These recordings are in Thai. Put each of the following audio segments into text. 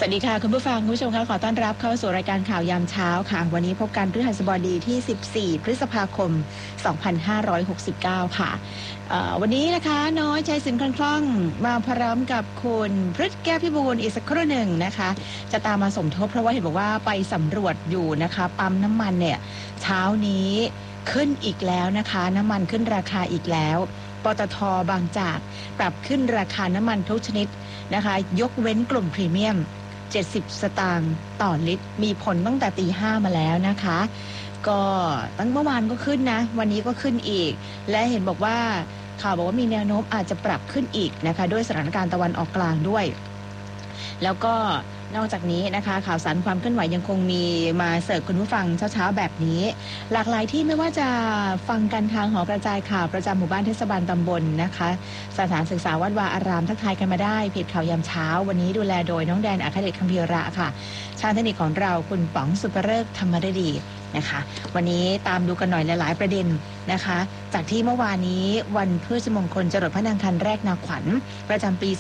สวัสดีค่ะคุณผู้ฟังคุณผู้ชมคะขอต้อนรับเข้าสู่รายการข่าวยามเช้าค่ะวันนี้พบกันพฤหัสบดีที่14พฤษภาคม2569ค่ะวันนี้นะคะน้อยใจสินคล่องมาพร้อมกับคุณพฤทธิ์แก้วพิบูลอีกสักครู่หนึ่งนะคะจะตามมาสมทบเพราะว่าเห็นบอกว่าไปสำรวจอยู่นะคะปั๊มน้ำมันเนี่ยเช้านี้ขึ้นอีกแล้วนะคะน้ำมันขึ้นราคาอีกแล้วปตท.บางจากปรับขึ้นราคาน้ำมันทุกชนิดนะคะยกเว้นกลุ่มพรีเมียม70 สตางค์ต่อลิตรมีผลตั้งแต่ตี 5มาแล้วนะคะก็ตั้งเมื่อวานก็ขึ้นนะวันนี้ก็ขึ้นอีกและเห็นบอกว่าข่าวบอกว่ามีแนวโน้มอาจจะปรับขึ้นอีกนะคะด้วยสถานการณ์ตะวันออกกลางด้วยแล้วก็นอกจากนี้นะคะข่าวสารความเคลื่อนไหวยังคงมีมาเสิร์ฟคุณผู้ฟังเช้าๆแบบนี้หลากหลายที่ไม่ว่าจะฟังกันทางหอกระจายข่าวประจำหมู่บ้านเทศบาลตำบลนะคะสถานศึกษาวัดวาอารามทักทายกันมาได้เพจข่าวยามเช้าวันนี้ดูแลโดยน้องแดนอัครเดชคัมภีระค่ะช่างเทคนิคของเราคุณป๋องสุภฤกษ์ธรรมฤดีนะคะวันนี้ตามดูกันหน่อยหลายๆประเด็นนะคะจากที่เมื่อวานนี้วันพฤชมงคลจรดพระนางคันแรกนาขวัญประจำปี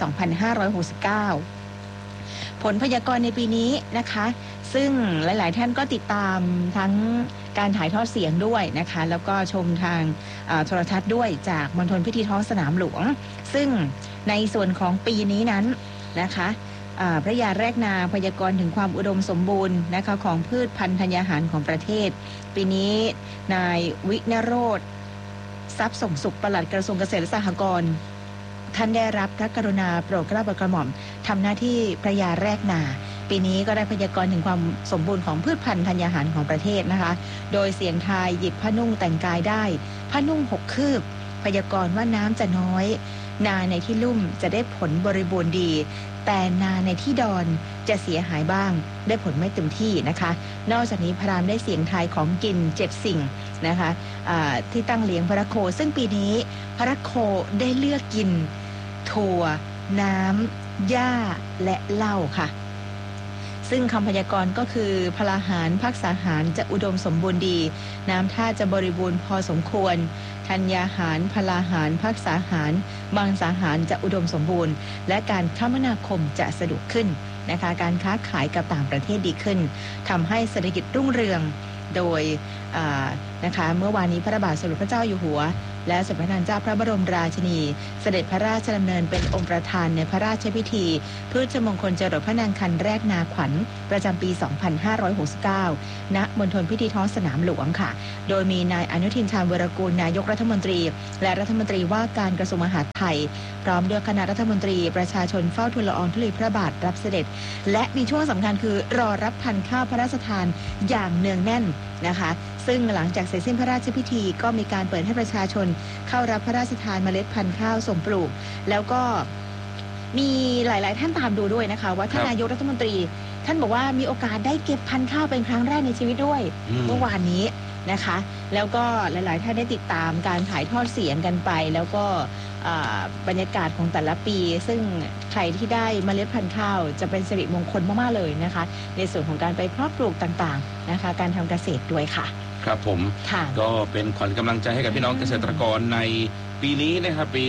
2569ผลพยากรณ์ในปีนี้นะคะซึ่งหลายๆท่านก็ติดตามทั้งการถ่ายทอดเสียงด้วยนะคะแล้วก็ชมทางโทรทัศน์ด้วยจากมณฑลพิธีท้องสนามหลวงซึ่งในส่วนของปีนี้นั้นนะคะพระยาแรกนาพยากรณ์ถึงความอุดมสมบูรณ์นะคะของพืชพันธุ์ธัญญาหารของประเทศปีนี้นายวิณโรจน์ทรัพย์ส่งสุขปลัดกระทรวงเกษตรและสหกรณ์ท่านได้รับพระกรุณาโปรดเกล้าโปรดกระหม่อมทำหน้าที่พระยาแรกนาปีนี้ก็ได้พยากรณ์ถึงความสมบูรณ์ของพืชพันธุ์ธัญญาหารของประเทศนะคะโดยเสียงทายหยิบผ้านุ่งแต่งกายได้ผ้านุ่ง6 คืบพยากรณ์ว่าน้ำจะน้อยนาในที่ลุ่มจะได้ผลบริบูรณ์ดีแต่นาในที่ดอนจะเสียหายบ้างได้ผลไม่เต็มที่นะคะนอกจากนี้พราหมณ์ได้เสียงทายของกิน7 สิ่งนะคะที่ตั้งเลี้ยงพระโคซึ่งปีนี้พระโคได้เลือกกินถั่วน้ำหญ้าและเหล้าค่ะซึ่งคำพยากรณ์ก็คือพลาหารภักษาหารจะอุดมสมบูรณ์ดีน้ำท่าจะบริบูรณ์พอสมควรธัญญาหารพลาหารภักษาหารมังสาหารจะอุดมสมบูรณ์และการคมนาคมจะสะดวกขึ้นนะคะการค้าขายกับต่างประเทศดีขึ้นทำให้เศรษฐกิจรุ่งเรืองโดยนะคะเมื่อวานนี้พระบาทสมเด็จพระเจ้าอยู่หัวและสมเด็จพระนางเจ้าพระบรมราชินีเสด็จพระราชดำเนินเป็นองค์ประธานในพระราชพิธีพฤชมงคลจรดพระนางคันแรกนาขวัญประจำปี 2569 ณ มณฑลพิธีท้องสนามหลวงค่ะโดยมีนายอนุทินชาญวีรกูลนายกรัฐมนตรีและรัฐมนตรีว่าการกระทรวงมหาดไทยพร้อมด้วยคณะรัฐมนตรีประชาชนเฝ้าทูลละอองธุลีพระบาทรับเสด็จและมีช่วงสำคัญคือรอรับพันธุ์ข้าวพระราชทานอย่างเนืองแน่นนะคะซึ่งหลังจากเสร็จสิ้นพระราชพิธีก็มีการเปิดให้ประชาชนเข้ารับพระราชทานเมล็ดพันธุ์ข้าวส่งปลูกแล้วก็มีหลายๆท่านตามดูด้วยนะคะว่าท่านนายกรัฐมนตรีท่านบอกว่ามีโอกาสได้เก็บพันธุ์ข้าวเป็นครั้งแรกในชีวิตด้วยเมื่อวานนี้นะคะแล้วก็หลายๆท่านได้ติดตามการถ่ายทอดเสียงกันไปแล้วก็บรรยากาศของแต่ละปีซึ่งใครที่ได้เมล็ดพันธุ์ข้าวจะเป็นสิริมงคลมากๆเลยนะคะในส่วนของการไปเพาะปลูกต่างๆนะคะการทำเกษตรด้วยค่ะครับผมก็เป็นขวัญกำลังใจให้กับพี่น้องเกษตรกรในปีนี้นะครับปี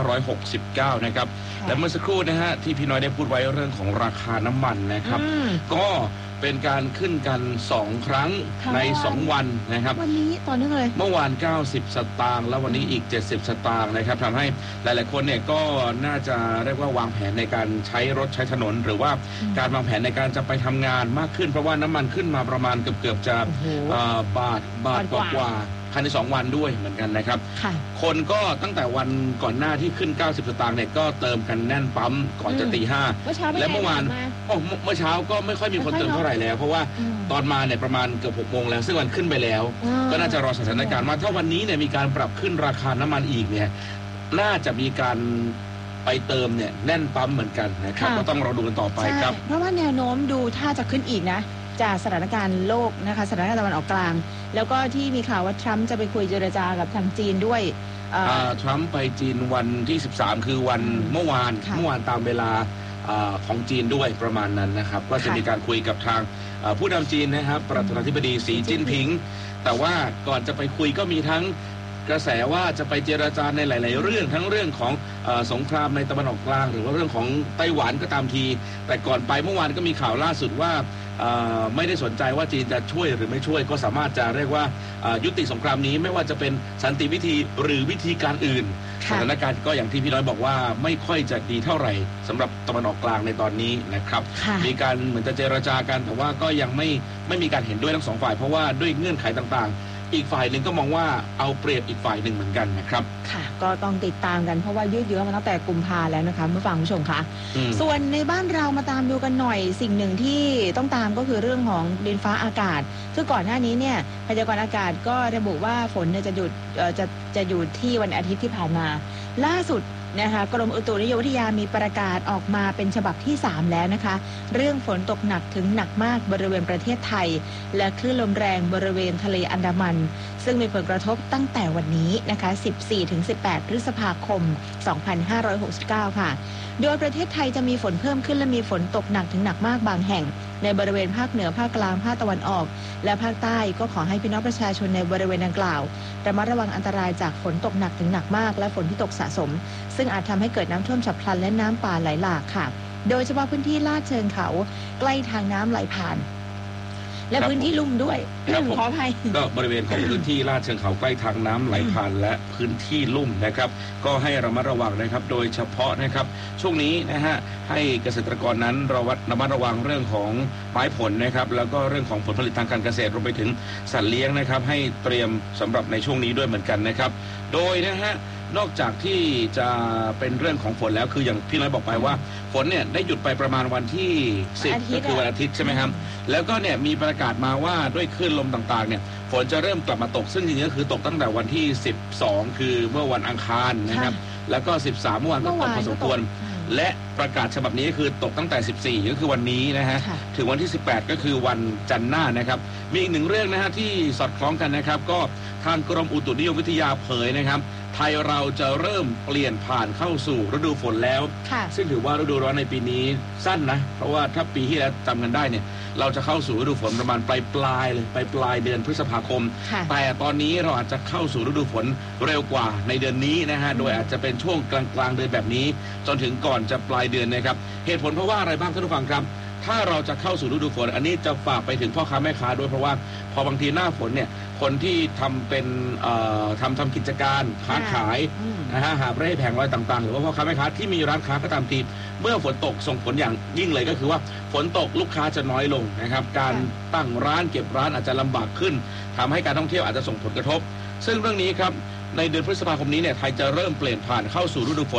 2569 นะครับและเมื่อสักครู่นะฮะที่พี่น้อยได้พูดไว้เรื่องของราคาน้ำมันนะครับก็เป็นการขึ้นกัน2 ครั้งใน2 วันนะครับวันนี้ต่อเนื่องเลยเมื่อวาน90 สตางค์แล้ววันนี้อีก70 สตางค์นะครับทำให้หลายๆคนเนี่ยก็น่าจะเรียกว่าวางแผนในการใช้รถใช้ถนนหรือว่าการวางแผนในการจะไปทำงานมากขึ้นเพราะว่าน้ำมันขึ้นมาประมาณเกือบจะบาทกว่าภายใน2 วันด้วยเหมือนกันนะครับคนก็ตั้งแต่วันก่อนหน้าที่ขึ้น90 สตางค์เนี่ยก็เติมกันแน่นปั๊มก่อนจะตี 5และเมื่อวานเมื่อเช้าก็ไม่ค่อยมีคนเติมเท่าไหร่แล้วเพราะว่าตอนมาเนี่ยประมาณเกือบ6 โมงแล้วซึ่งมันขึ้นไปแล้วก็น่าจะรอสถานการณ์ว่าถ้าวันนี้เนี่ยมีการปรับขึ้นราคาน้ำมันอีกเนี่ยน่าจะมีการไปเติมเนี่ยแน่นปั๊มเหมือนกันนะครับก็ต้องรอดูกันต่อไปครับเพราะว่าแนวโน้มดูถ้าจะขึ้นอีกนะจากสถานการณ์โลกนะคะสถานการณ์ตะวันออกกลางแล้วก็ที่มีข่าวว่าทรัมป์จะไปคุยเจรจากับทางจีนด้วยทรัมป์ไปจีนวันที่13คือวันเมื่อวานตามเวลาของจีนด้วยประมาณนั้นนะครับก็จะมีการคุยกับทางผู้นำจีนนะครับประธานาธิบดีสีจิ้นผิงแต่ว่าก่อนจะไปคุยก็มีทั้งกระแสว่าจะไปเจรจาในหลายๆเรื่องทั้งเรื่องของสงครามในตะวันออกกลางหรือว่าเรื่องของไต้หวันก็ตามทีแต่ก่อนไปเมื่อวานก็มีข่าวล่าสุดว่าไม่ได้สนใจว่าจีนจะช่วยหรือไม่ช่วยก็สามารถจะเรียกว่ายุติสงครามนี้ไม่ว่าจะเป็นสันติวิธีหรือวิธีการอื่นสถานการณ์ก็อย่างที่พี่น้อยบอกว่าไม่ค่อยจะดีเท่าไหร่สำหรับตะวันออกกลางในตอนนี้นะครับมีการเหมือนจะเจรจากันแต่ว่าก็ยังไม่มีการเห็นด้วยทั้งสองฝ่ายเพราะว่าด้วยเงื่อนไขต่างๆอีกฝ่ายหนึ่งก็มองว่าเอาเปรียบอีกฝ่ายหนึ่งเหมือนกันนะครับค่ะก็ต้องติดตามกันเพราะว่ายืดเยื้อมาตั้งแต่กุมภาแล้วนะคะผู้ฟังผู้ชมคะส่วนในบ้านเรามาตามดูกันหน่อยสิ่งหนึ่งที่ต้องตามก็คือเรื่องของดินฟ้าอากาศซึ่งก่อนหน้านี้เนี่ยพยากรณ์อากาศก็ระบุว่าฝนจะอยู่ที่วันอาทิตย์ที่ผ่านมาล่าสุดนะคะกรมอุตุนิยมวิทยามีประกาศออกมาเป็นฉบับที่3แล้วนะคะเรื่องฝนตกหนักถึงหนักมากบริเวณประเทศไทยและคลื่นลมแรงบริเวณทะเลอันดามันซึ่งมีผลกระทบตั้งแต่วันนี้นะคะ 14-18 พฤษภาคม 2569 ค่ะโดยประเทศไทยจะมีฝนเพิ่มขึ้นและมีฝนตกหนักถึงหนักมากบางแห่งในบริเวณภาคเหนือภาคกลางภาคตะวันออกและภาคใต้ก็ขอให้พี่น้องประชาชนในบริเวณดังกล่าวระมัดระวังอันตรายจากฝนตกหนักถึงหนักมากและฝนที่ตกสะสมซึ่งอาจทำให้เกิดน้ำท่วมฉับพลันและน้ำป่าไหลหลากค่ะโดยเฉพาะพื้นที่ลาดเชิงเขาใกล้ทางน้ำไหลผ่านและพื้นที่ลุ่มด้วยขออภัยก็บริเวณของพื้นที่ลาดเชิงเขาใกล้ทางน้ำไหลผ่านและพื้นที่ลุ่มนะครับก็ให้ระมัดระวังนะครับโดยเฉพาะนะครับช่วงนี้นะฮะให้เกษตรกรนั้นระมัดระวังเรื่องของไม้ผลนะครับแล้วก็เรื่องของผลผลิตทางการเกษตรรวมไปถึงสัตว์เลี้ยงนะครับให้เตรียมสำหรับในช่วงนี้ด้วยเหมือนกันนะครับโดยนะฮะนอกจากที่จะเป็นเรื่องของฝนแล้วคืออย่างพี่น้อยบอกไปว่าฝนเนี่ยได้หยุดไปประมาณวันที่10ก็คือวันอาทิตย์ใช่ไหมครับแล้วก็เนี่ยมีประกาศมาว่าด้วยคลื่นลมต่างๆเนี่ยฝนจะเริ่มกลับมาตกซึ่งจริงๆก็คือตกตั้งแต่วันที่12คือเมื่อวันอังคารนะครับแล้วก็13เมื่อวานก็ตกพอสมควรและประกาศฉบับนี้คือตกตั้งแต่14ก็คือวันนี้นะฮะถึงวันที่18ก็คือวันจันทร์หน้านะครับมีอีกหนึ่งเรื่องนะฮะที่สอดคล้องกันนะครับก็ทางกรมอุตุนิยมวิทยาเผยนะครับไทยเราจะเริ่มเปลี่ยนผ่านเข้าสู่ฤดูฝนแล้วซึ่งถือว่าฤดูร้อนในปีนี้สั้นนะเพราะว่าถ้าปีที่แล้วจำกันได้เนี่ยเราจะเข้าสู่ฤดูฝนประมาณปลายเลยปลายเดือนพฤษภาคมแต่ตอนนี้เราอาจจะเข้าสู่ฤดูฝนเร็วกว่าในเดือนนี้นะฮะโดยอาจจะเป็นช่วงกลางเดือนแบบนี้จนถึงก่อนจะปลายเดือนนะครับเหตุผลเพราะว่าอะไรบ้างท่านผู้ฟังครับถ้าเราจะเข้าสู่ฤดูฝนอันนี้จะฝากไปถึงพ่อค้าแม่ค้าด้วยเพราะว่าพอบางทีหน้าฝนเนี่ยคนที่ทำเป็นทำกิจการค้าขายนะฮะหาบเร่แผงลอยต่างๆหรือว่าพ่อค้าแม่ค้าที่มีร้านค้าก็ตามทีเมื่อฝนตกส่งผลอย่างยิ่งเลยก็คือว่าฝนตกลูกค้าจะน้อยลงนะครับการตั้งร้านเก็บร้านอาจจะลำบากขึ้นทำให้การท่องเที่ยวอาจจะส่งผลกระทบซึ่งเรื่องนี้ครับในเดือนพฤษภาคมนี้เนี่ยไทยจะเริ่มเปลี่ยนผ่านเข้าสู่ฤดูฝ